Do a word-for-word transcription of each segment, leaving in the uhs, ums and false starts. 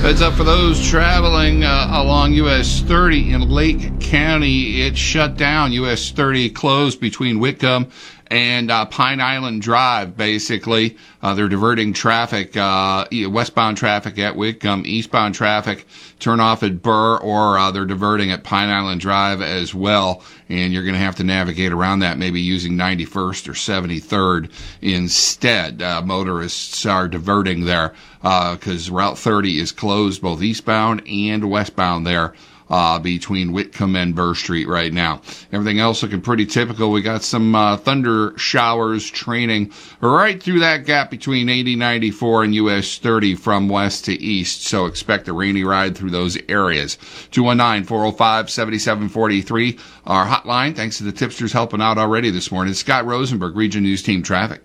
Heads up for those traveling uh, along U S thirty in Lake County. It's shut down. U S thirty closed between Whitcomb and uh, Pine Island Drive, basically. Uh, they're diverting traffic, uh, westbound traffic at Whitcomb, eastbound traffic turn off at Burr, or uh, they're diverting at Pine Island Drive as well. And you're going to have to navigate around that, maybe using ninety-first or seventy-third instead. Uh, motorists are diverting there because uh, Route thirty is closed both eastbound and westbound there. Uh, between Whitcomb and Burr Street right now. Everything else looking pretty typical. We got some uh, thunder showers training right through that gap between eighty ninety-four and U S thirty from west to east. So expect a rainy ride through those areas. two one nine, four oh five, seven seven four three, our hotline. Thanks to the tipsters helping out already this morning. Scott Rosenberg, Region News Team Traffic.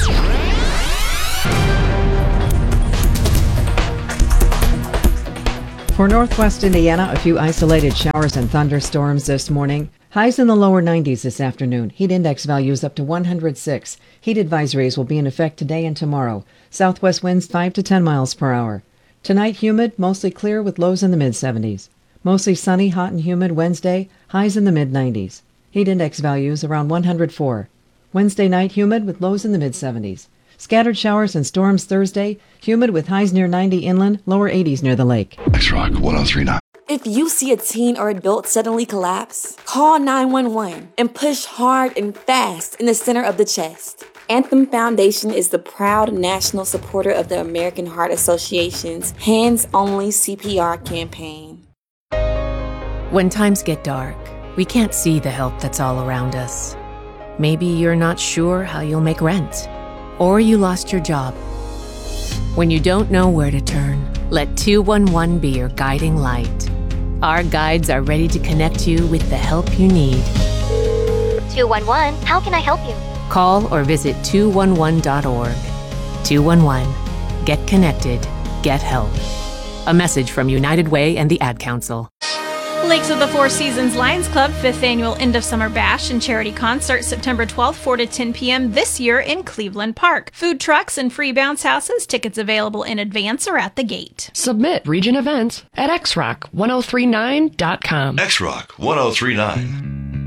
For northwest Indiana, a few isolated showers and thunderstorms this morning. Highs in the lower nineties this afternoon. Heat index values up to one hundred six. Heat advisories will be in effect today and tomorrow. Southwest winds five to ten miles per hour. Tonight, humid, mostly clear with lows in the mid seventies. Mostly sunny, hot and humid Wednesday, highs in the mid nineties. Heat index values around one hundred four. Wednesday night, humid with lows in the mid seventies. Scattered showers and storms Thursday, humid with highs near ninety inland, lower eighties near the lake. X-Rock one oh three point nine. If you see a teen or adult suddenly collapse, call nine one one and push hard and fast in the center of the chest. Anthem Foundation is the proud national supporter of the American Heart Association's Hands Only C P R campaign. When times get dark, we can't see the help that's all around us. Maybe you're not sure how you'll make rent, or you lost your job. When you don't know where to turn, let two one one be your guiding light. Our guides are ready to connect you with the help you need. two one one, how can I help you? Call or visit two one one dot org. two one one. Get connected. Get help. A message from United Way and the Ad Council. Lakes of the Four Seasons Lions Club fifth Annual End of Summer Bash and Charity Concert September twelfth, four to ten p.m. this year in Cleveland Park. Food trucks and free bounce houses. Tickets available in advance or at the gate. Submit Region Events at x rock one oh three nine dot com. X-Rock one oh three point nine.